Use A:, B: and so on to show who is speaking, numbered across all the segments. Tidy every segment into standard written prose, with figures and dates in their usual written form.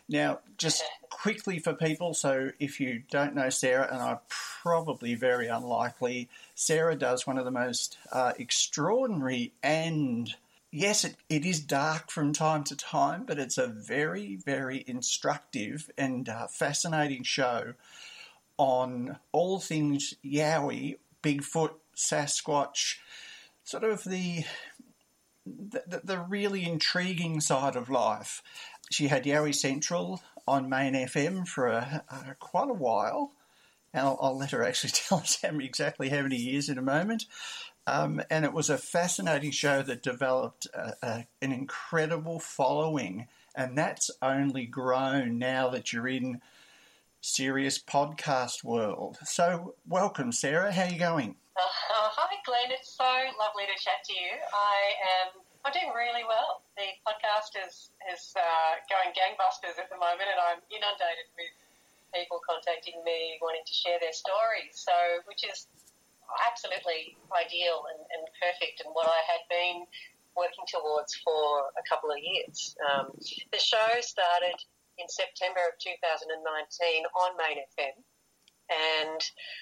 A: Now, just quickly for people, so if you don't know Sarah, and I'm probably very unlikely, Sarah does one of the most extraordinary and, yes, it is dark from time to time, but it's a very, very instructive and fascinating show on all things Yowie, Bigfoot, Sasquatch, sort of the really intriguing side of life. She had Yowie Central on Main FM for quite a while, and I'll let her actually tell us exactly how many years in a moment. And it was a fascinating show that developed an incredible following, and that's only grown now that you're in Sirius podcast world. So welcome, Sarah. How are you going?
B: Hi, Glenn. It's so lovely to chat to you. I'm doing really well. The podcast is going gangbusters at the moment, and I'm inundated with people contacting me wanting to share their stories, so which is absolutely ideal and perfect and what I had been working towards for a couple of years. The show started in September of 2019 on Main FM, and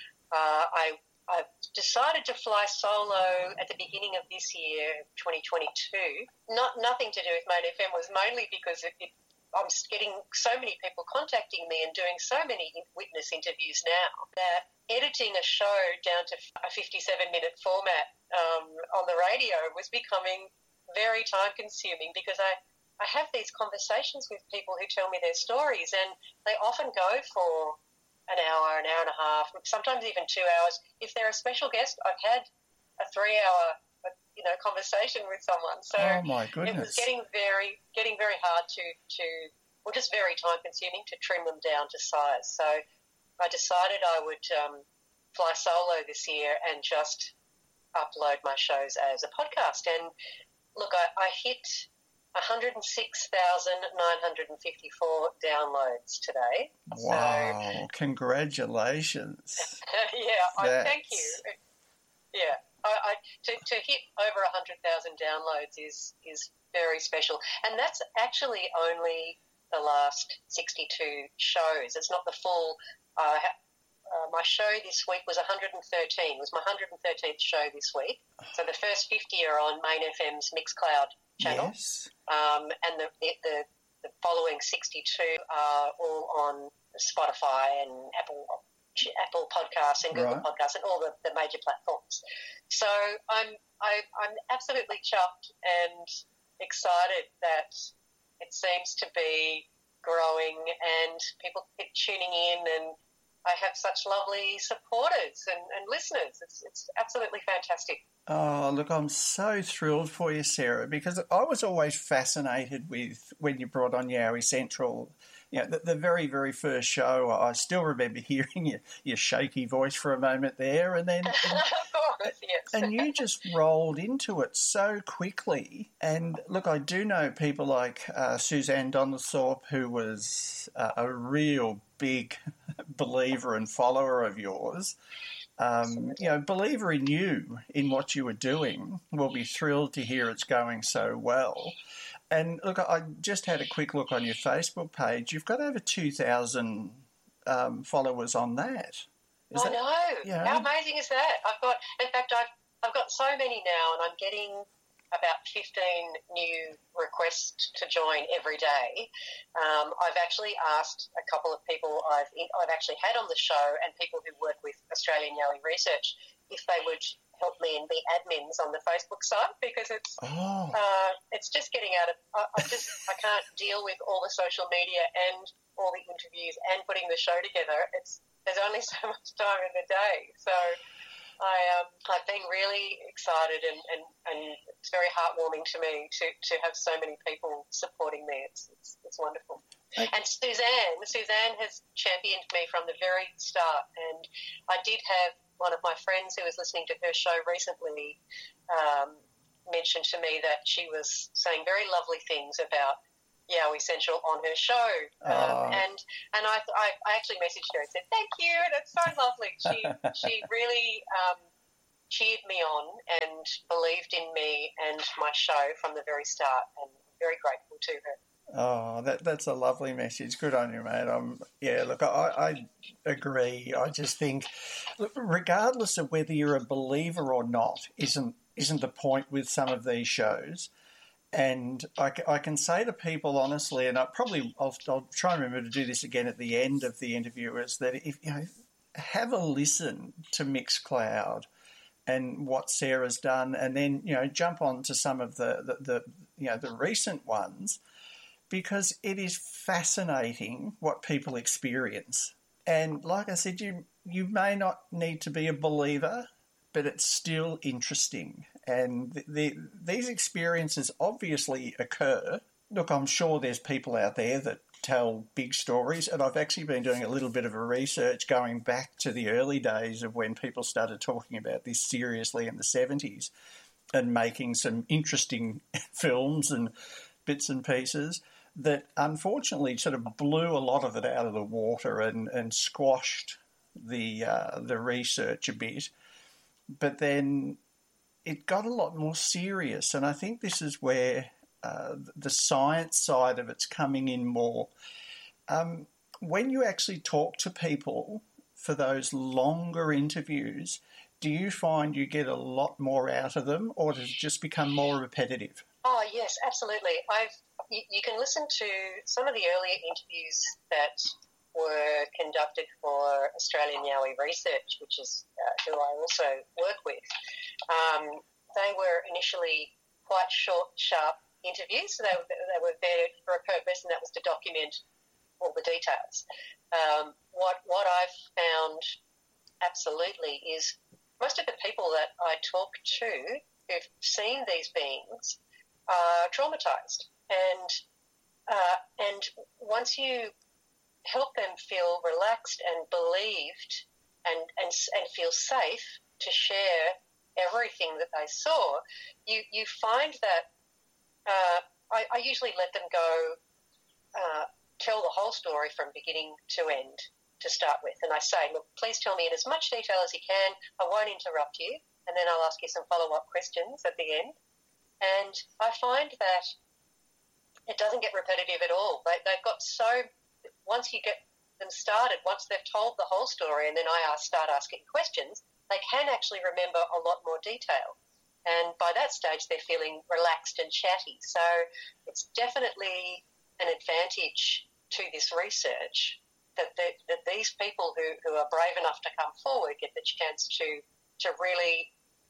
B: I decided to fly solo at the beginning of this year, 2022. Nothing to do with Main FM, was mainly because I'm getting so many people contacting me and doing so many witness interviews now that editing a show down to a 57-minute format on the radio was becoming very time-consuming, because I have these conversations with people who tell me their stories, and they often go for an hour and a half, sometimes even 2 hours. If they're a special guest, I've had a 3-hour, conversation with someone. So
A: oh my goodness,
B: it was getting very hard or just very time consuming to trim them down to size. So I decided I would fly solo this year and just upload my shows as a podcast. And look, I hit 106,954 downloads today.
A: Wow, so, congratulations.
B: Yeah, thank you. Yeah, to hit over 100,000 downloads is very special. And that's actually only the last 62 shows. It's not the full... my show this week was 113. It was my 113th show this week. So the first 50 are on Main FM's Mixcloud channel.
A: Yes.
B: And the following 62 are all on Spotify and Apple Podcasts and Google Podcasts and all the major platforms. So I'm absolutely chuffed and excited that it seems to be growing and people keep tuning in, and I have such lovely supporters and listeners. It's absolutely fantastic.
A: Oh, look, I'm so thrilled for you, Sarah, because I was always fascinated with when you brought on Yowie Central. You know, the very, very first show, I still remember hearing your shaky voice for a moment there, and then...
B: Of course, yes.
A: And you just rolled into it so quickly. And look, I do know people like Suzanne Donaldthorpe, who was a real big believer and follower of yours. Believer in you, in what you were doing, will be thrilled to hear it's going so well. And look, I just had a quick look on your Facebook page. You've got over 2,000 followers on that.
B: I know. How amazing is that? I've got so many now, and I'm getting about 15 new requests to join every day. I've actually asked a couple of people I've actually had on the show and people who work with Australian Yowie Research if they would help me and be admins on the Facebook site, because it's just getting out of... I can't deal with all the social media and all the interviews and putting the show together. There's only so much time in the day. So I've been really excited and it's very heartwarming to me to have so many people supporting me. It's wonderful. Okay. And Suzanne has championed me from the very start, and I did have one of my friends who was listening to her show recently mentioned to me that she was saying very lovely things about Yowie Central on her show. And I actually messaged her and said, thank you, that's so lovely. She really cheered me on and believed in me and my show from the very start, and I'm very grateful to her.
A: Oh, that's a lovely message. Good on you, mate. Look, I agree. I just think, look, regardless of whether you're a believer or not, isn't the point with some of these shows. And I can say to people honestly, and I'll try and remember to do this again at the end of the interview, is that if have a listen to Mixcloud and what Sarah's done, and then jump on to some of the recent ones, because it is fascinating what people experience. And like I said, you may not need to be a believer, but it's still interesting. And these experiences obviously occur. Look, I'm sure there's people out there that tell big stories, and I've actually been doing a little bit of a research going back to the early days of when people started talking about this seriously in the 70s and making some interesting films and bits and pieces that unfortunately sort of blew a lot of it out of the water and squashed the research a bit. But then it got a lot more serious, and I think this is where the science side of it's coming in more. When you actually talk to people for those longer interviews, do you find you get a lot more out of them, or does it just become more repetitive?
B: Oh, yes, absolutely. You can listen to some of the earlier interviews that were conducted for Australian Yowie Research, which is who I also work with. They were initially quite short, sharp interviews. So they were there for a purpose, and that was to document all the details. What I've found absolutely is most of the people that I talk to who've seen these beings are traumatised, and once you help them feel relaxed and believed and feel safe to share everything that they saw, you find that I usually let them go tell the whole story from beginning to end to start with. And I say, look, please tell me in as much detail as you can. I won't interrupt you. And then I'll ask you some follow-up questions at the end. And I find that it doesn't get repetitive at all. They've got once you get them started, once they've told the whole story and then I start asking questions, they can actually remember a lot more detail. And by that stage, they're feeling relaxed and chatty. So it's definitely an advantage to this research that these people who are brave enough to come forward get the chance to really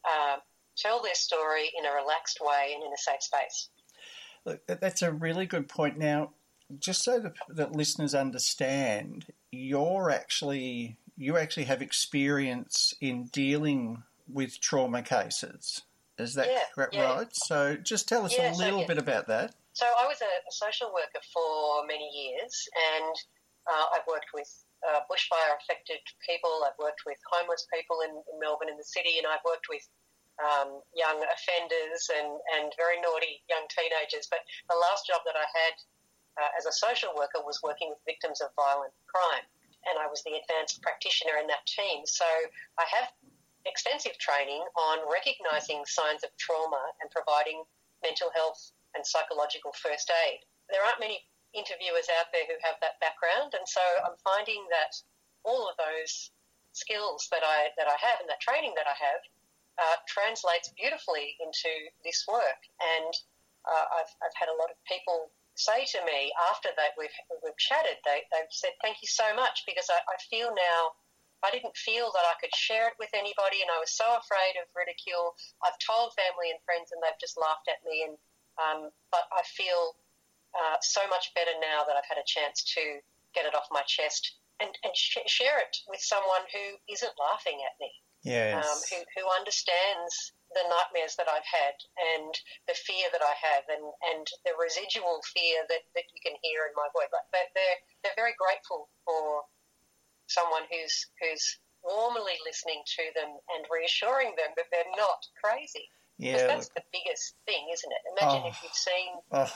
B: tell their story in a relaxed way and in a safe space.
A: Look, that's a really good point. Now, just so that listeners understand, you actually have experience in dealing with trauma cases. Is that right?
B: Yeah.
A: So just tell us a little bit about that.
B: So I was a social worker for many years, and I've worked with bushfire-affected people. I've worked with homeless people in Melbourne in the city, and I've worked with young offenders and very naughty young teenagers. But the last job that I had as a social worker was working with victims of violent crime, and I was the advanced practitioner in that team. So I have extensive training on recognising signs of trauma and providing mental health and psychological first aid. There aren't many interviewers out there who have that background, and so I'm finding that all of those skills that I have and that training that I have translates beautifully into this work. And I've had a lot of people say to me after that we've chatted, they've said, thank you so much, because I feel now, I didn't feel that I could share it with anybody, and I was so afraid of ridicule. I've told family and friends and they've just laughed at me, and but I feel so much better now that I've had a chance to get it off my chest and share it with someone who isn't laughing at me.
A: Yes.
B: Who understands the nightmares that I've had and the fear that I have and the residual fear that you can hear in my voice. But they're very grateful for someone who's warmly listening to them and reassuring them that they're not crazy. Because that's the biggest thing, isn't it? Imagine if you've seen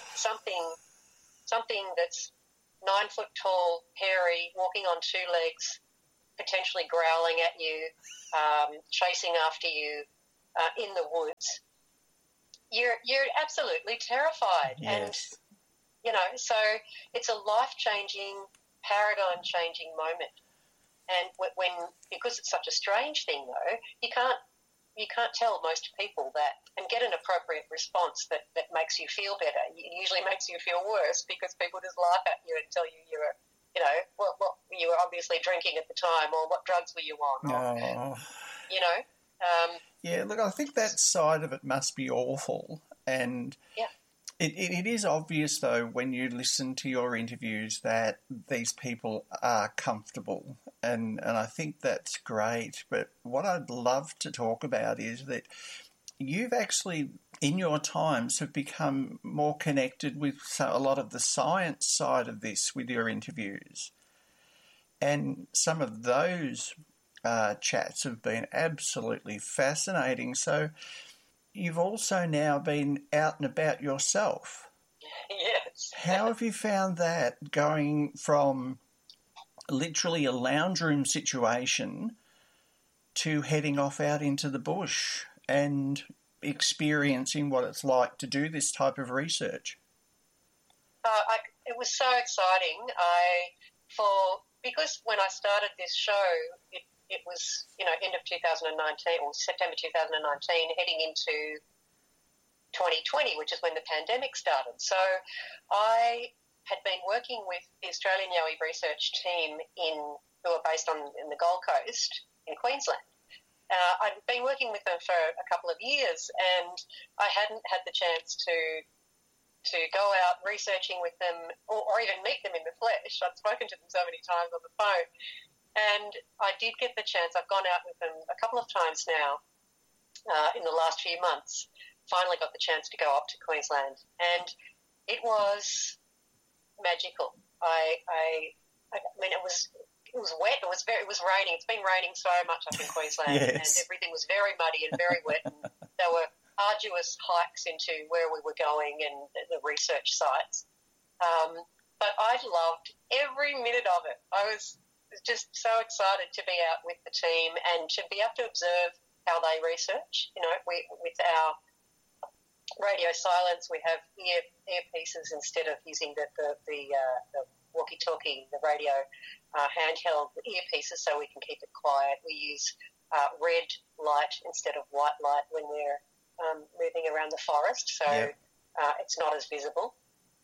B: something that's 9 foot tall, hairy, walking on 2 legs, potentially growling at you, chasing after you in the woods. You're absolutely terrified.
A: Yes.
B: So it's a life-changing, paradigm-changing moment. And because it's such a strange thing, though, you can't tell most people that and get an appropriate response that makes you feel better. It usually makes you feel worse because people just laugh at you and tell you what you were obviously drinking at the time, or what drugs were you on, or,
A: yeah, look, I think that side of it must be awful. And
B: yeah.
A: It is obvious, though, when you listen to your interviews that these people are comfortable, and I think that's great. But what I'd love to talk about is that you've actually, in your times, have become more connected with a lot of the science side of this with your interviews. And some of those chats have been absolutely fascinating. So you've also now been out and about yourself.
B: Yes.
A: How have you found that, going from literally a lounge room situation to heading off out into the bush and experiencing what it's like to do this type of research?
B: It was so exciting. Because when I started this show, it was, end of 2019 or September 2019, heading into 2020, which is when the pandemic started. So I had been working with the Australian Yowie research team who are based in the Gold Coast in Queensland. I'd been working with them for a couple of years, and I hadn't had the chance to go out researching with them or even meet them in the flesh. I'd spoken to them so many times on the phone. And I did get the chance. I've gone out with them a couple of times now in the last few months. Finally got the chance to go up to Queensland, and it was magical. I mean, it was wet. It was raining. It's been raining so much up in Queensland,
A: yes.
B: And everything was very muddy and very wet. And there were arduous hikes into where we were going and the research sites. But I loved every minute of it. I was just so excited to be out with the team and to be able to observe how they research. With our radio silence, we have earpieces instead of using the walkie-talkie, the radio handheld earpieces, so we can keep it quiet. We use red light instead of white light when we're moving around the forest, so it's not as visible.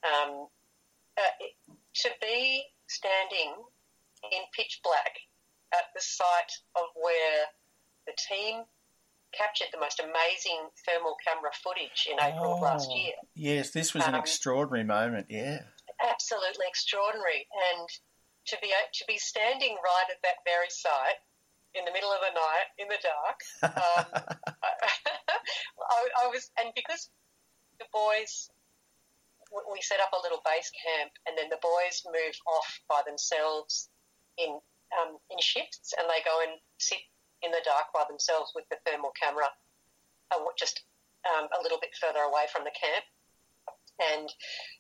B: To be standing in pitch black at the site of where the team captured the most amazing thermal camera footage in April of last year.
A: Yes, this was an extraordinary moment, yeah.
B: Absolutely extraordinary. And to be standing right at that very site in the middle of the night, in the dark, I was, and because the boys, we set up a little base camp, and then the boys move off by themselves in shifts, and they go and sit in the dark by themselves with the thermal camera, just a little bit further away from the camp, and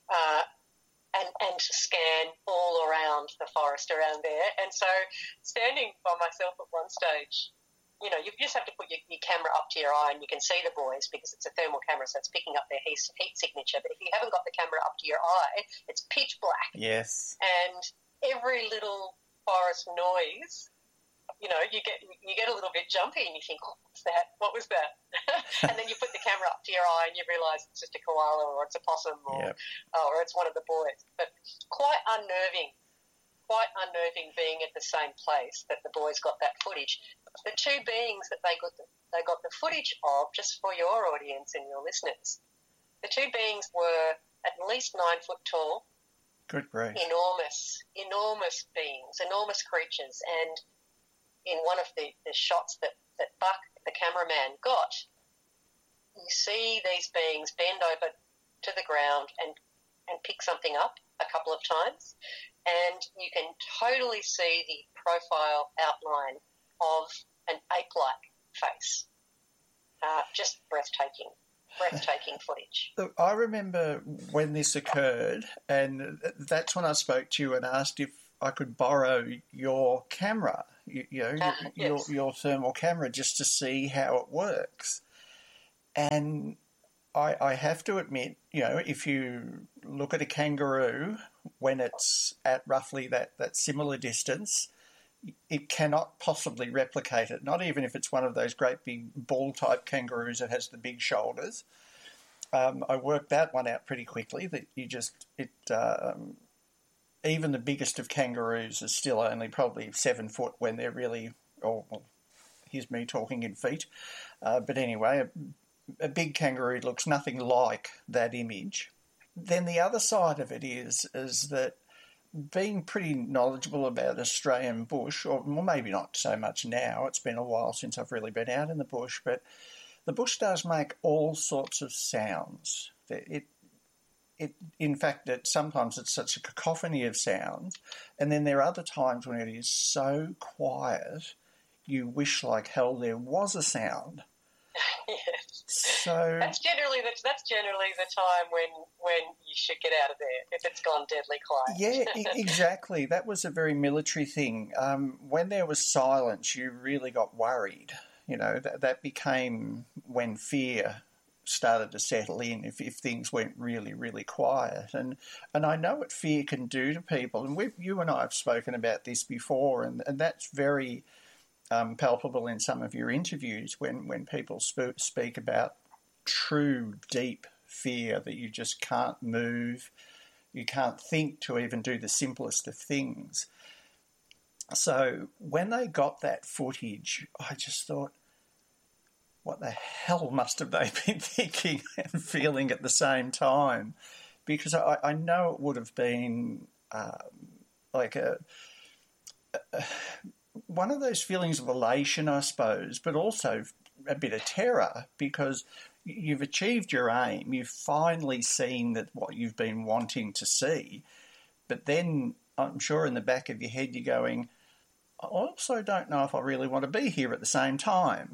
B: scan all around the forest around there. And so, standing by myself at one stage, you just have to put your camera up to your eye, and you can see the boys because it's a thermal camera, so it's picking up their heat signature. But if you haven't got the camera up to your eye, it's pitch black.
A: Yes.
B: And every little forest noise, you get a little bit jumpy, and you think, oh, what's that? What was that? And then you put the camera up to your eye, and you realise it's just a koala, or it's a possum, or it's one of the boys. But quite unnerving being at the same place that the boys got that footage. The two beings that they got the footage of, just for your audience and your listeners, the two beings were at least 9 foot tall.
A: Good grief.
B: Enormous beings, enormous creatures. And in one of the shots that Buck, the cameraman, got, you see these beings bend over to the ground and pick something up a couple of times, and you can totally see the profile outline of an ape-like face. Just breathtaking footage.
A: Look, I remember when this occurred, and that's when I spoke to you and asked if I could borrow your camera,
B: yes.
A: your thermal camera, just to see how it works. And I have to admit, if you look at a kangaroo when it's at roughly that similar distance, it cannot possibly replicate it, not even if it's one of those great big bull-type kangaroos that has the big shoulders. I worked that one out pretty quickly, that even the biggest of kangaroos is still only probably 7 foot when they're really, here's me talking in feet. But anyway, a big kangaroo looks nothing like that image. Then the other side of it is that being pretty knowledgeable about Australian bush, or well, maybe not so much now, it's been a while since I've really been out in the bush, but the bush does make all sorts of sounds. In fact, sometimes it's such a cacophony of sounds, and then there are other times when it is so quiet you wish like hell there was a sound.
B: Yes.
A: So
B: that's generally the time when you should get out of there if it's gone deadly quiet.
A: Yeah, exactly. That was a very military thing. When there was silence, you really got worried. That became when fear started to settle in if things went really, really quiet. And I know what fear can do to people. And you and I have spoken about this before, and that's very palpable in some of your interviews when people speak about true, deep fear that you just can't move, you can't think to even do the simplest of things. So when they got that footage, I just thought, what the hell must have they been thinking and feeling at the same time? Because I know it would have been like one of those feelings of elation, I suppose, but also a bit of terror, because you've achieved your aim. You've finally seen what you've been wanting to see. But then I'm sure in the back of your head you're going, I also don't know if I really want to be here at the same time.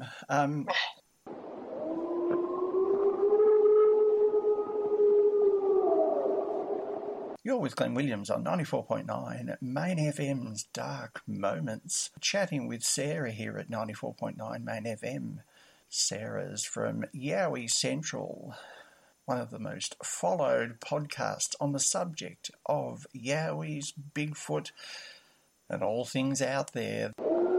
A: You're with Glenn Williams on 94.9 Main FM's Dark Moments, chatting with Sarah here at 94.9 Main FM. Sarah's from Yowie Central, one of the most followed podcasts on the subject of Yowies, Bigfoot, and all things out there.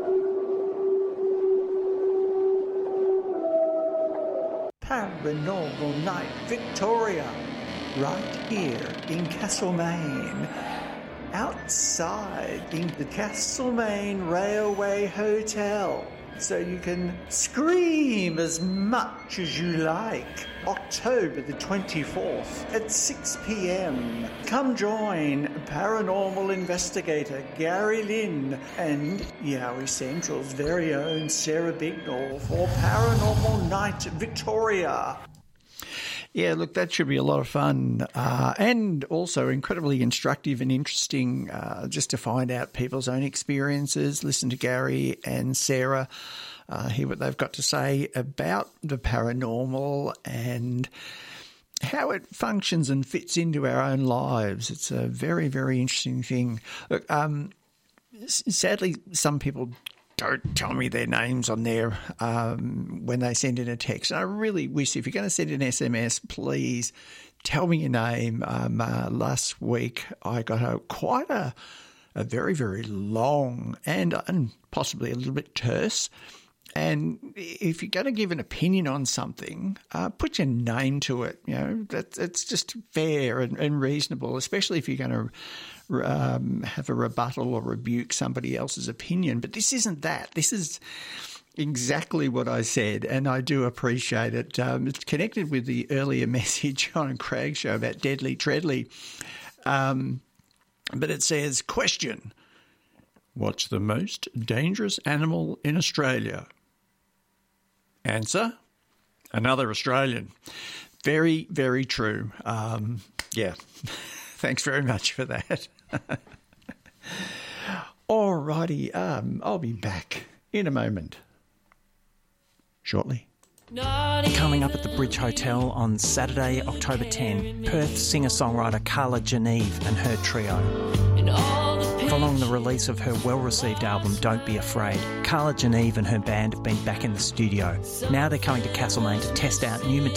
A: Paranormal Night Victoria, right here in Castlemaine, outside in the Castlemaine Railway Hotel, so you can scream as much as you like. October the 24th at 6 p.m. Come join paranormal investigator Gary Lynn and Yowie Central's very own Sarah Bignall for Paranormal Night Victoria. Yeah, look, that should be a lot of fun and also incredibly instructive and interesting just to find out people's own experiences, listen to Gary and Sarah, hear what they've got to say about the paranormal and how it functions and fits into our own lives. It's a very, very interesting thing. Look, sadly, some people don't tell me their names on there when they send in a text. And I really wish, if you're going to send an SMS, please tell me your name. Last week I got quite a very, very long and possibly a little bit terse. And if you're going to give an opinion on something, put your name to it. You know, it's just fair and reasonable, especially if you're going to have a rebuttal or rebuke somebody else's opinion. But this isn't that. This is exactly what I said, and I do appreciate it. It's connected with the earlier message on Craig's show about Deadly Treadly. But it says, question, what's the most dangerous animal in Australia? Answer, another Australian. Very, very true. Yeah, thanks very much for that. All righty, I'll be back in a moment. Shortly.
C: Coming up at the Bridge Hotel on Saturday, October 10, Perth singer-songwriter Carla Geneve and her trio. Following the release of her well-received album Don't Be Afraid, Carla Geneve and her band have been back in the studio. Now they're coming to Castlemaine to test out new material